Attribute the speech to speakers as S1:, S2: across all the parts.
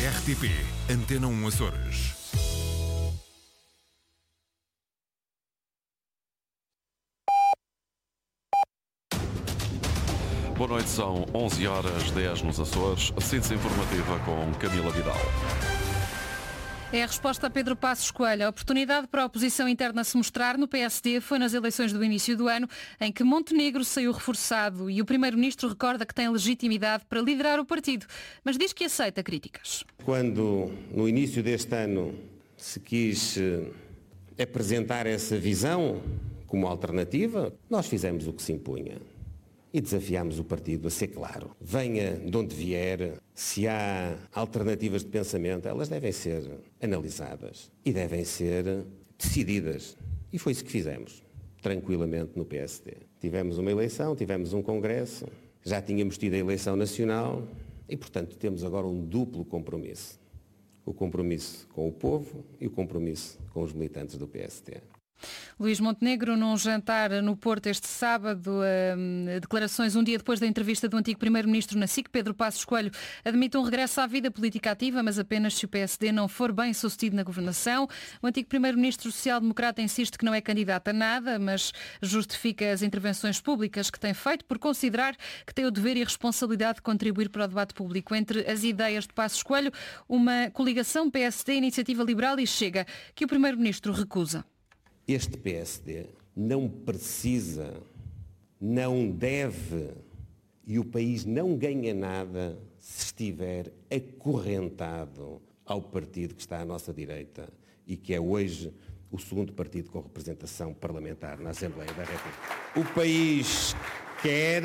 S1: RTP Antena 1 Açores.
S2: Boa noite, são 11h10 nos Açores. Síntese informativa com Camila Vidal.
S3: É a resposta a Pedro Passos Coelho. A oportunidade para a oposição interna se mostrar no PSD foi nas eleições do início do ano, em que Montenegro saiu reforçado e o primeiro-ministro recorda que tem legitimidade para liderar o partido, mas diz que aceita críticas.
S4: Quando, no início deste ano, se quis apresentar essa visão como alternativa, nós fizemos o que se impunha. E desafiámos o partido a ser claro. Venha de onde vier, se há alternativas de pensamento, elas devem ser analisadas e devem ser decididas. E foi isso que fizemos, tranquilamente no PSD. Tivemos uma eleição, tivemos um congresso, já tínhamos tido a eleição nacional e, portanto, temos agora um duplo compromisso. O compromisso com o povo e o compromisso com os militantes do PSD.
S3: Luís Montenegro, num jantar no Porto este sábado, declarações um dia depois da entrevista do antigo primeiro-ministro na SIC, Pedro Passos Coelho, admite um regresso à vida política ativa, mas apenas se o PSD não for bem sucedido na governação. O antigo primeiro-ministro social-democrata insiste que não é candidato a nada, mas justifica as intervenções públicas que tem feito por considerar que tem o dever e a responsabilidade de contribuir para o debate público. Entre as ideias de Passos Coelho, uma coligação PSD, Iniciativa Liberal e Chega, que o primeiro-ministro recusa.
S4: Este PSD não precisa, não deve e o país não ganha nada se estiver acorrentado ao partido que está à nossa direita e que é hoje o segundo partido com representação parlamentar na Assembleia da República. O país quer,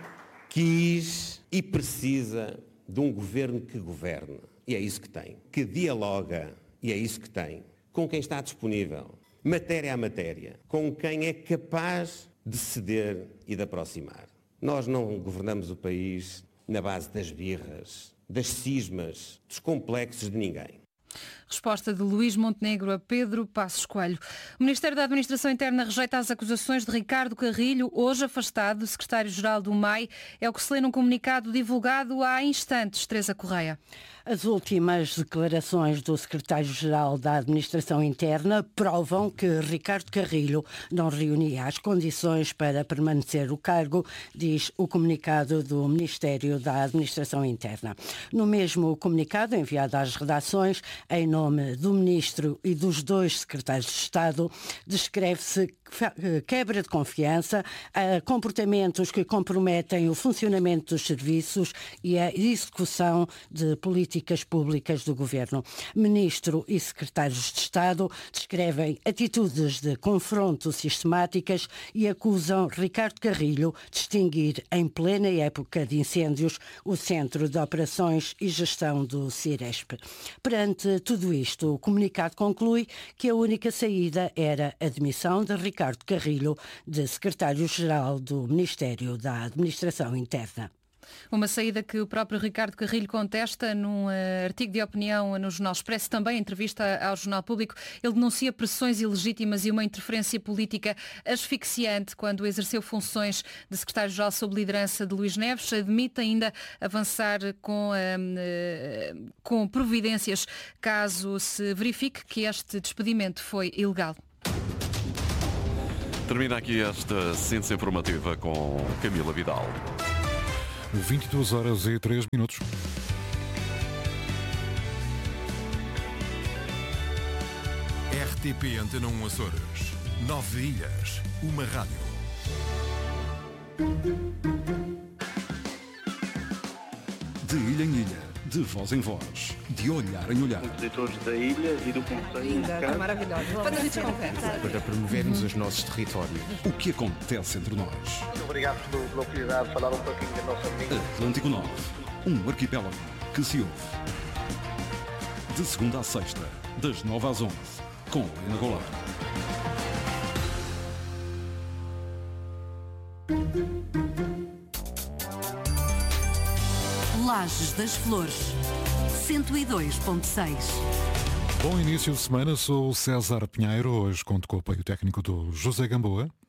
S4: quis e precisa de um governo que governe. E é isso que tem. Que dialoga, e é isso que tem, com quem está disponível. Matéria a matéria, com quem é capaz de ceder e de aproximar. Nós não governamos o país na base das birras, das cismas, dos complexos de ninguém.
S3: Resposta de Luís Montenegro a Pedro Passos Coelho. O Ministério da Administração Interna rejeita as acusações de Ricardo Carrilho, hoje afastado do secretário-geral do MAI. É o que se lê num comunicado divulgado há instantes. Teresa Correia.
S5: As últimas declarações do secretário-geral da Administração Interna provam que Ricardo Carrilho não reunia as condições para permanecer no cargo, diz o comunicado do Ministério da Administração Interna. No mesmo comunicado, enviado às redações, em nome do Ministro e dos dois secretários de Estado, descreve-se quebra de confiança, comportamentos que comprometem o funcionamento dos serviços e a execução de políticas públicas do Governo. Ministro e secretários de Estado descrevem atitudes de confronto sistemáticas e acusam Ricardo Carrilho de extinguir, em plena época de incêndios, o Centro de Operações e Gestão do Ciresp. Perante tudo isto, o comunicado conclui que a única saída era a demissão de Ricardo Carrilho, de secretário-geral do Ministério da Administração Interna.
S3: Uma saída que o próprio Ricardo Carrilho contesta num artigo de opinião no Jornal Expresso, também em entrevista ao Jornal Público. Ele denuncia pressões ilegítimas e uma interferência política asfixiante quando exerceu funções de secretário-geral sob liderança de Luís Neves. Admite ainda avançar com providências caso se verifique que este despedimento foi ilegal.
S2: Termina aqui esta síntese informativa com Camila Vidal.
S1: 22h03. RTP Antena 1 Açores. 9 ilhas, uma rádio. De ilha em ilha, de voz em voz, de olhar em olhar.
S6: Compositores da ilha e do Conselho.
S7: É maravilhoso.
S8: Para promovermos os nossos territórios.
S1: O que acontece entre nós?
S6: Muito obrigado pela oportunidade de falar um pouquinho da nossa língua.
S1: Atlântico Norte, um arquipélago que se ouve. De segunda à sexta, das 9 às 11, com Helena Goulart.
S9: Lajes das Flores, 102.6.
S1: Bom início de semana, sou o César Pinheiro. Hoje conto com o apoio técnico do José Gamboa.